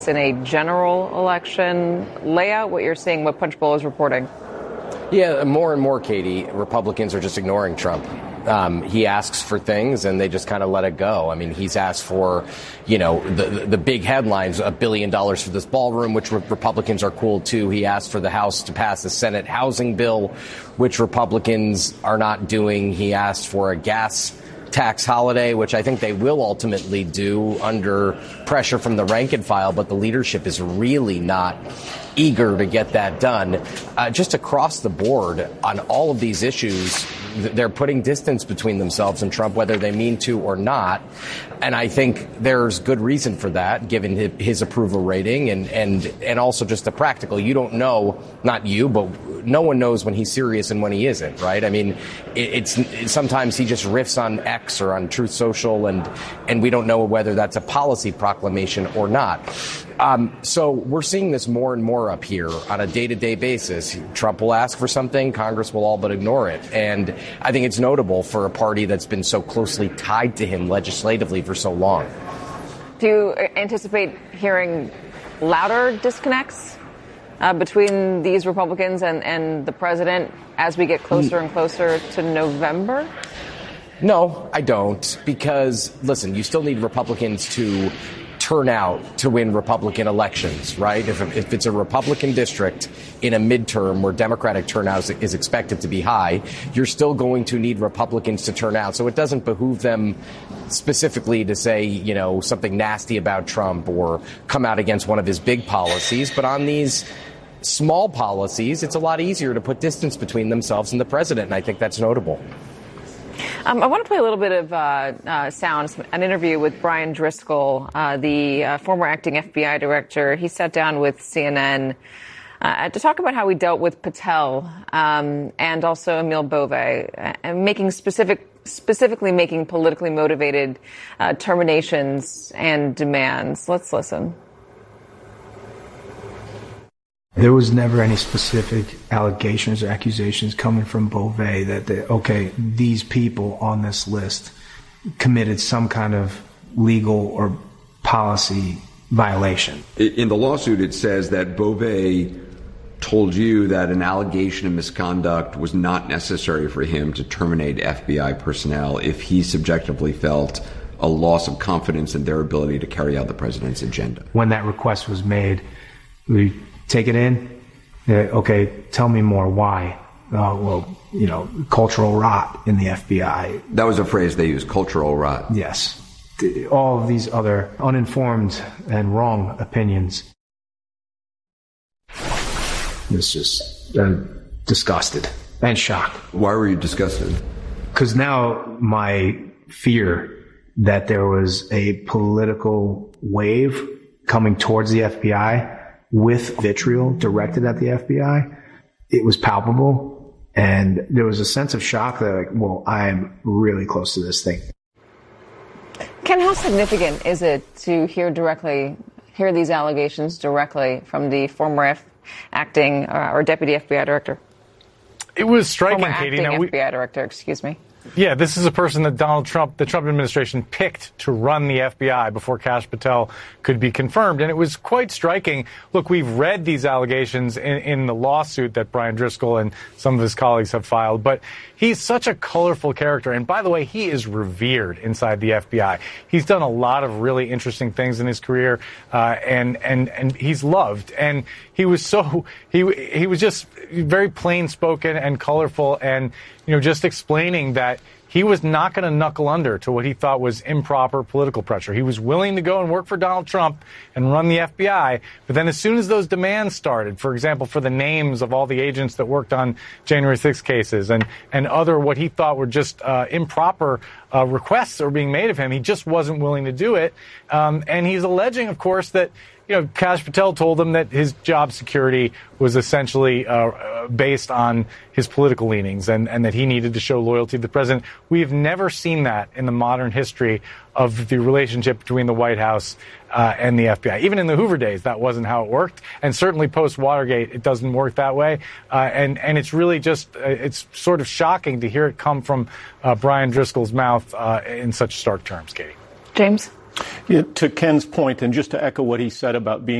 in a general election. Lay out what you're seeing, what Punchbowl is reporting. Yeah, more and more, Katie, Republicans are just ignoring Trump. He asks for things and they just kind of let it go. I mean, he's asked for, the big headlines, $1 billion for this ballroom, which Republicans are cool too. He asked for the House to pass the Senate housing bill, which Republicans are not doing. He asked for a gas tax holiday, which I think they will ultimately do under pressure from the rank and file, but the leadership is really not eager to get that done. Just across the board on all of these issues, they're putting distance between themselves and Trump, whether they mean to or not. And I think there's good reason for that, given his approval rating and also just the practical. You don't know, not you, but no one knows when he's serious and when he isn't, right? I mean, it's sometimes he just riffs on X or on Truth Social, and we don't know whether that's a policy proclamation or not. So we're seeing this more and more up here on a day-to-day basis. Trump will ask for something, Congress will all but ignore it. And I think it's notable for a party that's been so closely tied to him legislatively for so long. Do you anticipate hearing louder disconnects between these Republicans and the president as we get closer and closer to November? No, I don't, because, listen, you still need Republicans to turn out to win Republican elections, right? If it's a Republican district in a midterm where Democratic turnout is expected to be high, you're still going to need Republicans to turn out. So it doesn't behoove them specifically to say, something nasty about Trump or come out against one of his big policies. But on these small policies, it's a lot easier to put distance between themselves and the president. And I think that's notable. I want to play a little bit of sound, an interview with Brian Driscoll, the former acting FBI director. He sat down with CNN to talk about how he dealt with Patel and also Emile Beauvais, and specifically making politically motivated terminations and demands. Let's listen. There was never any specific allegations or accusations coming from Beauvais that, these people on this list committed some kind of legal or policy violation. In the lawsuit, it says that Beauvais told you that an allegation of misconduct was not necessary for him to terminate FBI personnel if he subjectively felt a loss of confidence in their ability to carry out the president's agenda. When that request was made, we take it in. Tell me more. Why? Cultural rot in the FBI. That was a phrase they used, cultural rot. Yes. All of these other uninformed and wrong opinions. It's just disgusted and shocked. Why were you disgusted? Because now my fear that there was a political wave coming towards the FBI with vitriol directed at the FBI, it was palpable. And there was a sense of shock that, I'm really close to this thing. Ken, how significant is it to hear these allegations directly from the former acting or deputy FBI director? It was striking, former Katie. Acting FBI director, excuse me. Yeah, this is a person that the Trump administration picked to run the FBI before Kash Patel could be confirmed. And it was quite striking. Look, we've read these allegations in the lawsuit that Brian Driscoll and some of his colleagues have filed. But he's such a colorful character. And by the way, he is revered inside the FBI. He's done a lot of really interesting things in his career, and he's loved. And he was just very plain spoken and colorful, and just explaining that he was not going to knuckle under to what he thought was improper political pressure. He was willing to go and work for Donald Trump and run the FBI. But then as soon as those demands started, for example, for the names of all the agents that worked on January 6 cases and other what he thought were just improper requests that were being made of him, he just wasn't willing to do it. And he's alleging, of course, that Kash Patel told him that his job security was essentially based on his political leanings and that he needed to show loyalty to the president. We have never seen that in the modern history of the relationship between the White House and the FBI. Even in the Hoover days, that wasn't how it worked. And certainly post-Watergate, it doesn't work that way. And it's really just, it's sort of shocking to hear it come from Brian Driscoll's mouth in such stark terms, Katie. James? Yeah, to Ken's point, and just to echo what he said about being